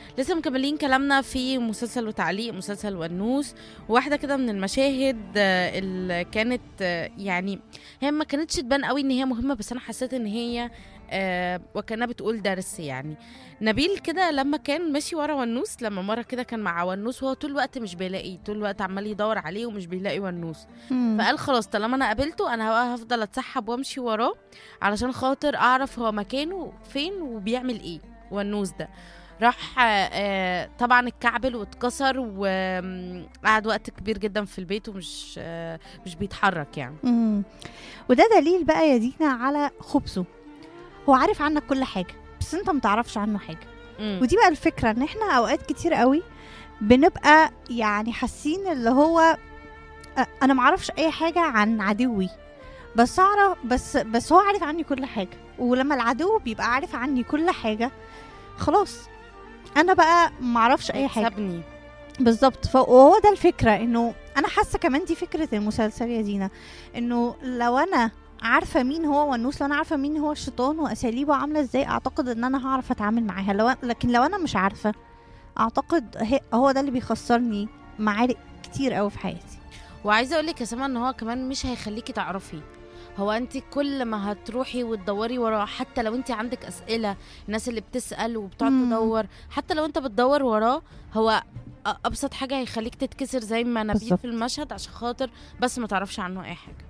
لسه مكملين كلامنا في مسلسل وتعليق مسلسل ونوس. واحدة كده من المشاهد اللي كانت يعني هي ما كانتش تبان قوي ان هي مهمة، بس انا حسيت ان هي وكانها بتقول درس. يعني نبيل كده لما كان ماشي ورا ونوس، لما مرة كده كان مع ونوس وهو طول الوقت مش بيلاقيه، طول الوقت عمال يدور عليه ومش بيلاقي ونوس. مم. فقال خلاص طالما انا قابلته انا بقى هفضل اتسحب وامشي وراه علشان خاطر اعرف هو مكانه فين وبيعمل ايه ونوس ده. راح طبعا اتكعبل واتكسر وقعد وقت كبير جدا في البيت ومش مش بيتحرك يعني. مم. وده دليل بقى يا دينا على خبثه. هو عارف عنك كل حاجة بس انت متعرفش عنه حاجة. ودي بقى الفكرة، ان احنا اوقات كتير قوي بنبقى يعني حاسين اللي هو انا معرفش اي حاجة عن عدوي، بس اعرف بس هو عارف عني كل حاجة. ولما العدو بيبقى عارف عني كل حاجة خلاص انا بقى معرفش اي حاجة. سابني بالظبط. وهو ده الفكرة، انه انا حاسة كمان دي فكرة المسلسل يا زينة، انه لو انا عارفة مين هو ونوس، لو انا عارفة مين هو الشيطان واساليبه عاملة ازاي، اعتقد ان انا هعرف اتعامل معاها. لكن لو انا مش عارفة، اعتقد هو ده اللي بيخسرني معارك كتير قوي في حياتي. وعايزه اقول لك يا سما ان هو كمان مش هيخليكي تعرفي. هو انت كل ما هتروحي وتدوري وراه، حتى لو انت عندك اسئله، الناس اللي بتسال وبتقعد تدور، حتى لو انت بتدور وراه، هو ابسط حاجه هيخليك تتكسر زي ما نبيل بالظبط. في المشهد عشان خاطر بس ما تعرفش عنه اي حاجه.